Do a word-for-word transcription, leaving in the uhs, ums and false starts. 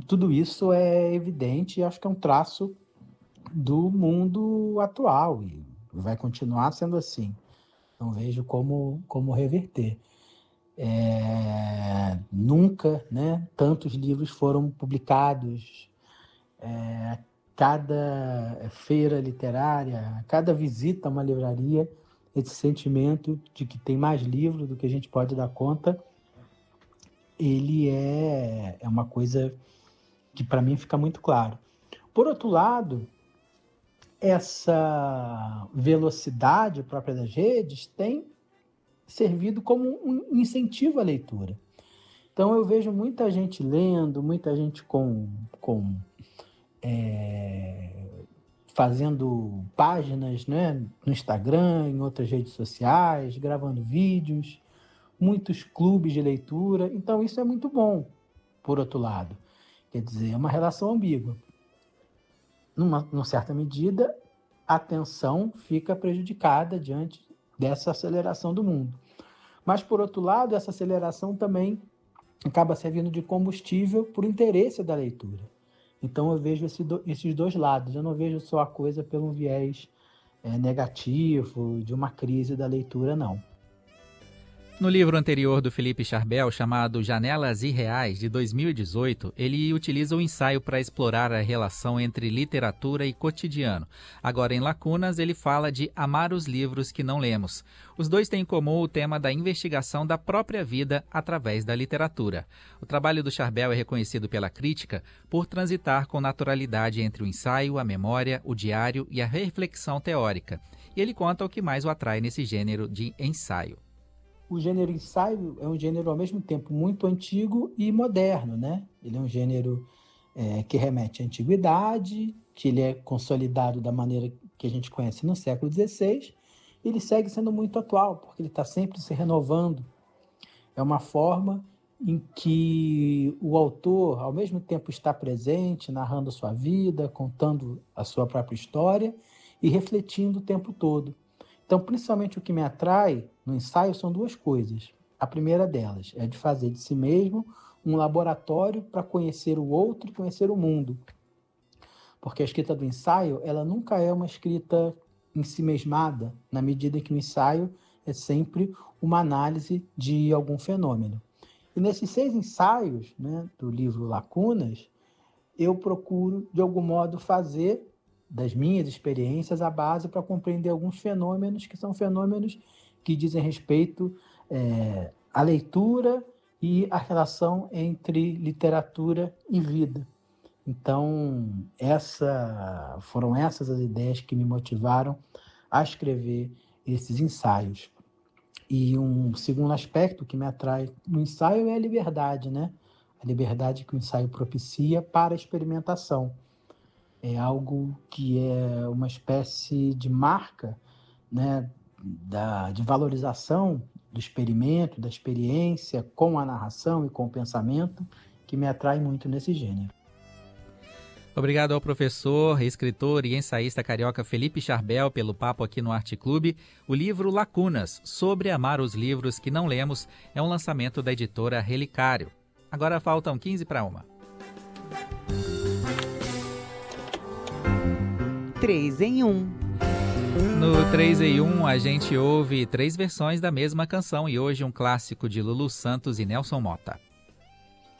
tudo isso é evidente e acho que é um traço do mundo atual e vai continuar sendo assim. Não vejo como, como reverter. É, nunca, né, tantos livros foram publicados. É, cada feira literária, cada visita a uma livraria, esse sentimento de que tem mais livro do que a gente pode dar conta, ele é, é uma coisa que para mim fica muito claro. Por outro lado, essa velocidade própria das redes tem servido como um incentivo à leitura. Então eu vejo muita gente lendo, muita gente com, com é, fazendo páginas, né, no Instagram, em outras redes sociais, gravando vídeos, muitos clubes de leitura. Então isso é muito bom, por outro lado. Quer dizer, é uma relação ambígua. Numa, numa certa medida, a atenção fica prejudicada diante dessa aceleração do mundo. Mas, por outro lado, essa aceleração também acaba servindo de combustível para o interesse da leitura. Então, eu vejo esse do, esses dois lados. Eu não vejo só a coisa pelo viés é, negativo, de uma crise da leitura, não. No livro anterior do Felipe Charbel, chamado Janelas Irreais, de dois mil e dezoito, ele utiliza o ensaio para explorar a relação entre literatura e cotidiano. Agora, em Lacunas, ele fala de amar os livros que não lemos. Os dois têm em comum o tema da investigação da própria vida através da literatura. O trabalho do Charbel é reconhecido pela crítica por transitar com naturalidade entre o ensaio, a memória, o diário e a reflexão teórica. E ele conta o que mais o atrai nesse gênero de ensaio. O gênero ensaio é um gênero ao mesmo tempo muito antigo e moderno, né? Ele é um gênero é, que remete à antiguidade, que ele é consolidado da maneira que a gente conhece no século dezesseis, e ele segue sendo muito atual, porque ele está sempre se renovando. É uma forma em que o autor, ao mesmo tempo, está presente, narrando a sua vida, contando a sua própria história e refletindo o tempo todo. Então, principalmente o que me atrai no ensaio são duas coisas. A primeira delas é de fazer de si mesmo um laboratório para conhecer o outro e conhecer o mundo. Porque a escrita do ensaio, ela nunca é uma escrita ensimesmada, na medida que o ensaio é sempre uma análise de algum fenômeno. E nesses seis ensaios, né, do livro Lacunas, eu procuro, de algum modo, fazer das minhas experiências a base para compreender alguns fenômenos que são fenômenos que dizem respeito é, à leitura e à relação entre literatura e vida. Então, essa, foram essas as ideias que me motivaram a escrever esses ensaios. E um segundo aspecto que me atrai no ensaio é a liberdade, né? A liberdade que o ensaio propicia para a experimentação. É algo que é uma espécie de marca, né, da, de valorização do experimento, da experiência com a narração e com o pensamento, que me atrai muito nesse gênero. Obrigado ao professor, escritor e ensaísta carioca Felipe Charbel pelo papo aqui no Arte Clube. O livro Lacunas, Sobre Amar os Livros que Não Lemos, é um lançamento da editora Relicário. Agora faltam quinze para uma. três em um. No três em um, a gente ouve três versões da mesma canção e hoje um clássico de Lulu Santos e Nelson Motta.